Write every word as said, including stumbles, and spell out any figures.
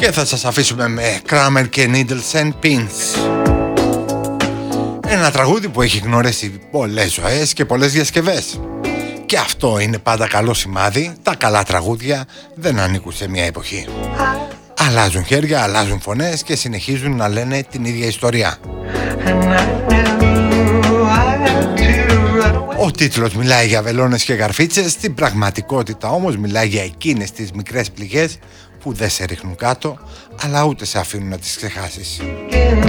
Και θα σας αφήσουμε με Kramer και Needles and Pins. Ένα τραγούδι που έχει γνωρίσει πολλές ζωές και πολλές διασκευές. Και αυτό είναι πάντα καλό σημάδι. Τα καλά τραγούδια δεν ανήκουν σε μια εποχή. Αλλάζουν χέρια, αλλάζουν φωνές και συνεχίζουν να λένε την ίδια ιστορία. Ο τίτλος μιλάει για βελόνες και γαρφίτσες, στην πραγματικότητα όμως μιλάει για εκείνες τις μικρές πληγές που δεν σε ρίχνουν κάτω, αλλά ούτε σε αφήνουν να τις ξεχάσεις.